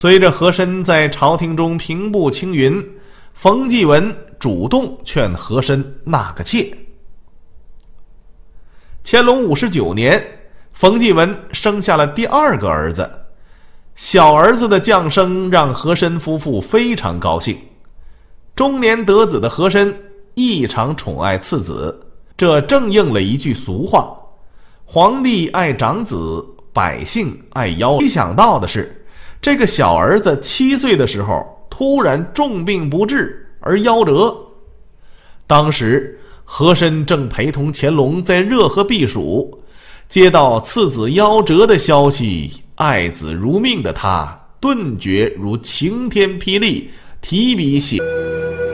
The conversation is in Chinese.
随着和珅在朝廷中平步青云，冯继文主动劝和珅纳个妾。乾隆59年，冯继文生下了第二个儿子。小儿子的降生让和珅夫妇非常高兴。中年得子的和珅异常宠爱次子，这正应了一句俗话：皇帝爱长子，百姓爱夭。没想到的是，这个小儿子7岁的时候突然重病不治而夭折。当时和珅正陪同乾隆在热河避暑，接到次子夭折的消息，爱子如命的他顿觉如晴天霹雳，提笔写